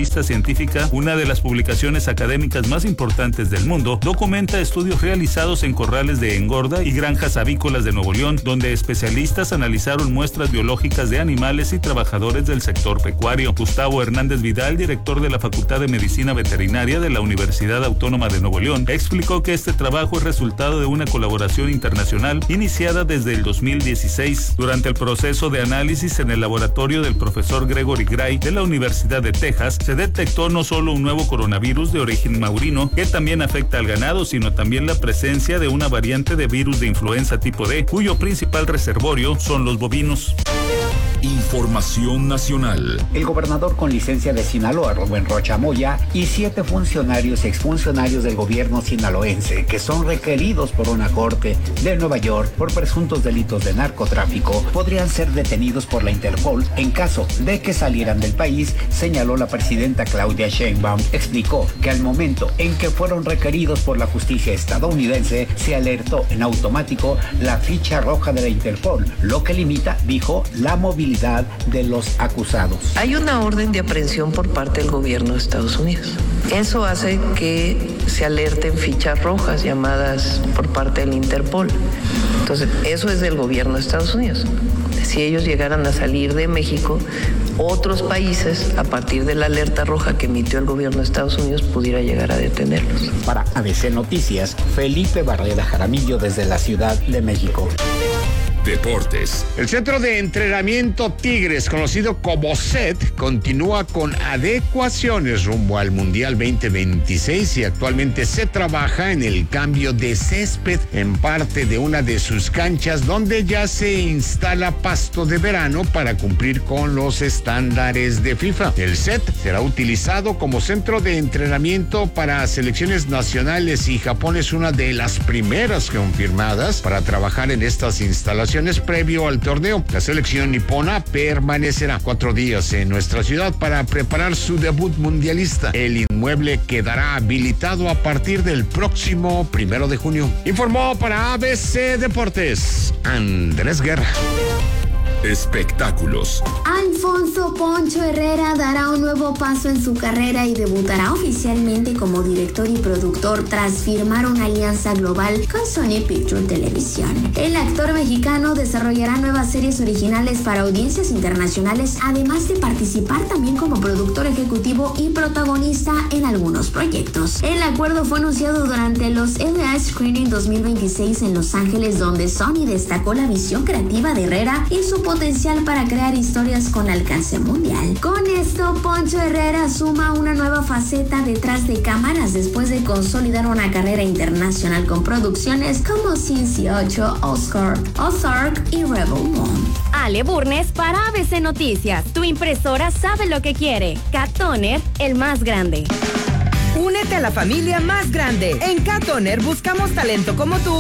Revista Científica, una de las publicaciones académicas más importantes del mundo, documenta estudios realizados en corrales de engorda y granjas avícolas de Nuevo León, donde especialistas analizaron muestras biológicas de animales y trabajadores del sector pecuario. Gustavo Hernández Vidal, director de la Facultad de Medicina Veterinaria de la Universidad Autónoma de Nuevo León, explicó que este trabajo es resultado de una colaboración internacional iniciada desde el 2016. Durante el proceso de análisis en el laboratorio del profesor Gregory Gray de la Universidad de Texas, se detectó no solo un nuevo coronavirus de origen maurino que también afecta al ganado, sino también la presencia de una variante de virus de influenza tipo D, cuyo principal reservorio son los bovinos. Información nacional. El gobernador con licencia de Sinaloa, Rubén Rocha Moya, y 7 funcionarios y exfuncionarios del gobierno sinaloense que son requeridos por una corte de Nueva York por presuntos delitos de narcotráfico podrían ser detenidos por la Interpol en caso de que salieran del país, señaló la presidenta Claudia Sheinbaum. Explicó que al momento en que fueron requeridos por la justicia estadounidense se alertó en automático la ficha roja de la Interpol, lo que limita, dijo, la movilidad de los acusados. Hay una orden de aprehensión por parte del gobierno de Estados Unidos. Eso hace que se alerten fichas rojas llamadas por parte del Interpol. Entonces, eso es del gobierno de Estados Unidos. Si ellos llegaran a salir de México, otros países, a partir de la alerta roja que emitió el gobierno de Estados Unidos, pudiera llegar a detenerlos. Para ABC Noticias, Felipe Barrera Jaramillo desde la Ciudad de México. Deportes. El Centro de Entrenamiento Tigres, conocido como CET, continúa con adecuaciones rumbo al Mundial 2026 y actualmente se trabaja en el cambio de césped en parte de una de sus canchas, donde ya se instala pasto de verano para cumplir con los estándares de FIFA. El CET será utilizado como centro de entrenamiento para selecciones nacionales y Japón es una de las primeras confirmadas para trabajar en estas instalaciones previo al torneo. La selección nipona permanecerá 4 días en nuestra ciudad para preparar su debut mundialista. El inmueble quedará habilitado a partir del próximo 1 de junio. Informó para ABC Deportes, Andrés Guerra. Espectáculos. Alfonso Poncho Herrera dará un nuevo paso en su carrera y debutará oficialmente como director y productor tras firmar una alianza global con Sony Pictures Televisión. El actor mexicano desarrollará nuevas series originales para audiencias internacionales, además de participar también como productor ejecutivo y protagonista en algunos proyectos. El acuerdo fue anunciado durante los LA Screening 2026 en Los Ángeles, donde Sony destacó la visión creativa de Herrera y su potencial para crear historias con alcance mundial. Con esto, Poncho Herrera suma una nueva faceta detrás de cámaras después de consolidar una carrera internacional con producciones como Cincy 8, Oscar, Ozark y Rebel Moon. Ale Burnes para ABC Noticias. Tu impresora sabe lo que quiere. Cat Toner, el más grande. Únete a la familia más grande. En Cat Toner buscamos talento como tú